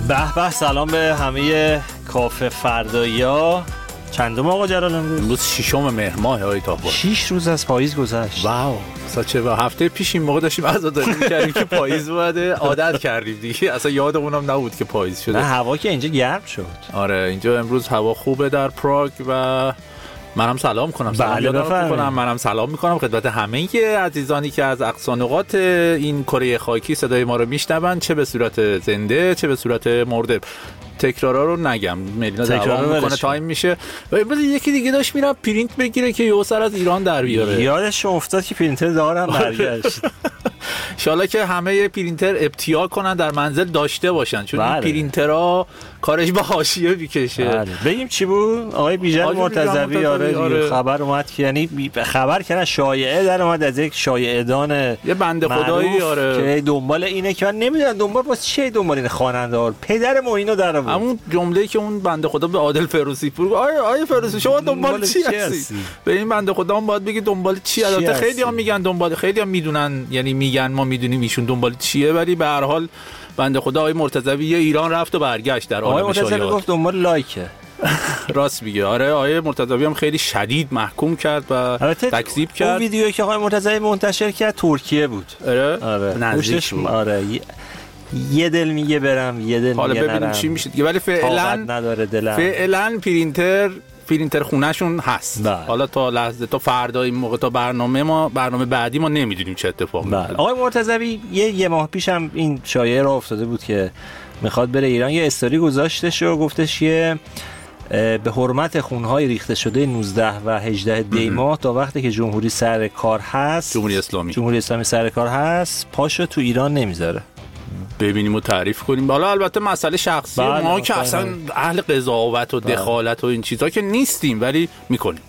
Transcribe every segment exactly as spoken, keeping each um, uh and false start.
به به، سلام به همه کافه فردایی‌ها. چندم آقا جلال امروز؟ امروز ششم مهر ماه آقای طاهر. شش روز از پاییز گذشت. واو. اصلا چه با هفته پیش این موقع داشتیم عزاداری می‌کردیم که پاییز اومده، عادت کردیم دیگه، اصلا یادمون هم نبود که پاییز شده. نه هوا که اینجا گرم شد. آره اینجا امروز هوا خوبه در پراگ و منم سلام کنم. سلام یادم کنم منم سلام میکنم خدمت همه عزیزانی که از اقصا نقاط این کره خاکی صدای ما رو میشنون، چه به صورت زنده چه به صورت مرده. تکرارا رو نگم، ملینا دوام میکنه تایم میشه. و امروز یکی دیگه داشت میره پرینت بگیره که یه سر از ایران در بیاره. یادش افتاد که پرینتر دارم برگشت. انشالله که همه پرینتر ابتیا کنن در منزل داشته باشن، چون این پرینترها کارش به حاشیه میکشه. بگیم چی بود آقای بیژن مرتضوی؟ آره, آره خبر اومد که یعنی خبر کردن، شایعه در اومد از یک شایعه دان یه بنده خدایی آره که دنبال اینه که من نمیدونم دنبال واسه چه دنبال این خواننده ها، پدر معینو در آورد. همون جمله‌ای که اون بنده خدا به عادل فروسی پور آیه آیه فروسی شما دنبال چی هستی؟ به این بنده خدا هم باید بگی دنبال چی. البته خیلی ها میگن دنبال، خیلی ها میدونن، یعنی میگن ما میدونیم ایشون دنبال چیه، ولی به هر حال بنده خدا آقای مرتضوی ایران رفت و برگشت در عالم شایعات. آقای مرتضوی گفت دنبال لایکه. راست میگه. آره آقای مرتضوی هم خیلی شدید محکوم کرد و تکذیب کرد. اون ویدیویی که آقای مرتضوی منتشر کرد ترکیه بود. آره آره نزدیک بود. آره یه دل میگه برم یه دل میگه نرم. حالا ببینیم چی میشه دیگه، ولی فعلا نداره دلم. فعلا پرینتر پرینتر خونهشون هست. بله. حالا تا لحظه تا فردا این موقع تا برنامه ما برنامه بعدی ما نمیدونیم چه اتفاقی میفته. آقای مرتضوی یه یه ماه پیش هم این شایعه را افتاده بود که میخواد بره ایران، یه استوری گذاشتش و گفتش یه به حرمت خونهای ریخته شده نوزده و هجده دی ماه تا وقتی که جمهوری سر کار هست، جمهوری اسلامی جمهوری اسلامی سر کار هست، پاشو تو ایران نمیذاره. ببینیم و تعریف کنیم. حالا البته مسئله شخصی بله ما که اصلا اهل قضاوت و دخالت و این چیزا که نیستیم، ولی میکنیم.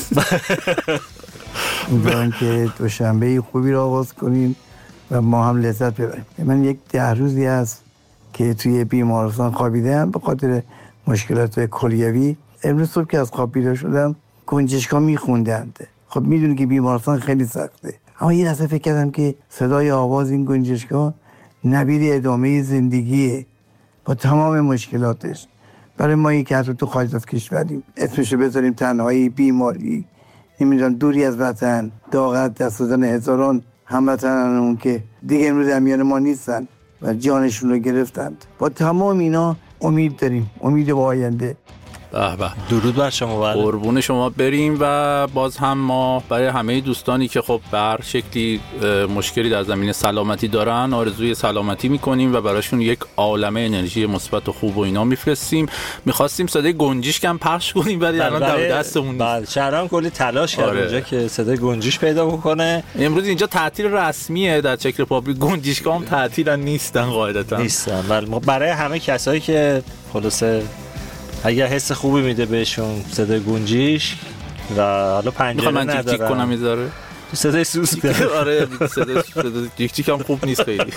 امیدوارم که دوشنبه خوبی رو آغاز کنیم و ما هم لذت ببریم. من یک ده روزی هست که توی بیمارستان خوابیدم به خاطر مشکلات کلیوی. امروز صبح که از خواب بیدار شدم گنجشکا میخوندند. خب میدونی که بیمارستان خیلی سخته، اما یه دفعه فکر کردم که صدای آواز این گنجشکا نبید ادامه زندگیه با تمام مشکلاتش. برای ما یک که تو خارج از کشوریم اسمشو بذاریم تنهایی، بیماری، نمیدونم دوری از وطن، داغت دست دادن هزاران هموطنانمون که دیگه امروز در میان ما نیستن و جانشون رو گرفتند. با تمام اینا امید داریم، امید به آینده. به به، درود بر شما. قربون شما بریم. و باز هم ما برای همه دوستانی که خب به هر شکلی مشکلی در زمینه سلامتی دارن آرزوی سلامتی میکنیم و براشون یک عالمه انرژی مثبت و خوب و اینا میفرستیم. میخواستیم صدای گنجیش کم پخش کنیم ولی الان در دستمون نیست. بله شهرام کلی تلاش کرد اونجا که صدای گنجیش پیدا بکنه. امروز اینجا تعطیل رسمیه در چک رپابلیک، گنجیشگاه هم تعطیل نیستن قاعدتا. نیستن. ولی برای همه کسایی که خلاصه اگر حس خوبی میده بهشون صدای گنجیش و حالا پنجره ندارن، من جیک کنم میذاره صدای سوس داره. آره صدای جیک جیک هم خوب نیست خیلی.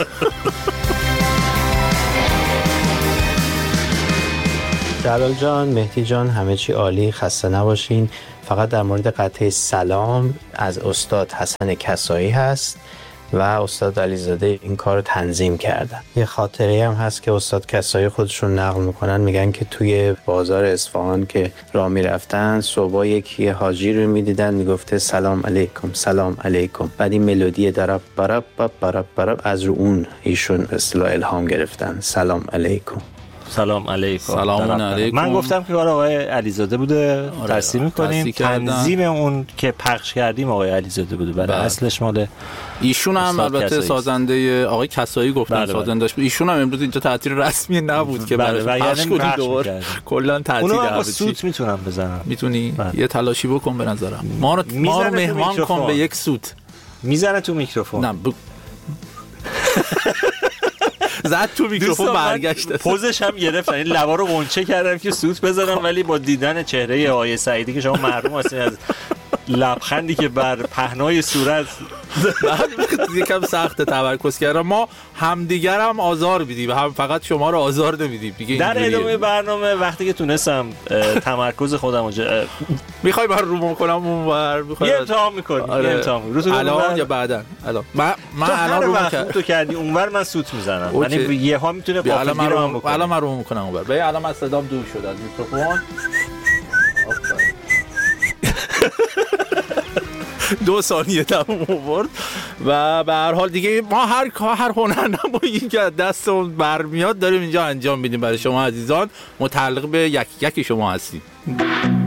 جلال جان، مهدی جان، همه چی عالی، خسته نباشین. فقط در مورد قطعه سلام از استاد حسن کسایی هست و استاد علیزاده این کار رو تنظیم کردن. یه خاطره هم هست که استاد کسایی خودشون نقل میکنن، میگن که توی بازار اصفهان که راه میرفتن صبح یکی حاجی رو میدیدن میگفته سلام علیکم سلام علیکم، بعد این ملودی درب برب برب برب از رو اون ایشون اصطلاح الهام گرفتن، سلام علیکم. سلام علیکم. سلام علیکم. من گفتم که کار آقای علیزاده بوده، ترسیم می‌کنیم. تنظیم اون که پخش کردیم آقای علیزاده بوده، برای اصلش مال ایشون هم البته سازنده آقای کسایی گفتن سازندش. ایشون هم امروز اینجا تعطیل رسمی نبود که برای پخش کنیم دوباره کلا تعطیل هست. اونو با سوت میتونم بزنم. میتونی یه تلاشی بکن به نظرم. ما رو ما رو مهمان کن به یک سوت. میزنه تو میکروفون. نه زد تو میکروفون برگشت. پوزش هم گرفتن، این لبا رو قنچه کردم که سوت بزنم، ولی با دیدن چهره آقای سعیدی که شما محروم هستین از لبخندی که بر پهنای صورت یکم سخت تمرکز کردن. ما همدیگر هم آزار میدیم، هم فقط شما رو آزار نمیدیم دیگه. در ادامه برنامه وقتی که تونستم تمرکز خودم رو میخوای من رو بکنم اونور، میخوای یه امتحان میکنی؟ آره. یه امتحان میکنی الان یا بعداً؟ الان من من الان رو میکنم. تو کردی اونور من سوت میزنم، یعنی یه ها میتونه قافلگیر رو هم بکنه. الان من رو میکنم اونور. ببین الان من صدام دور شد از میکروفون. دو ثانیه تموم آورد. و به هر حال دیگه ما هر هر هنرنمایی که دستمون برمیاد داریم اینجا انجام میدیم برای شما عزیزان، متعلق به یک یک شما هستیم.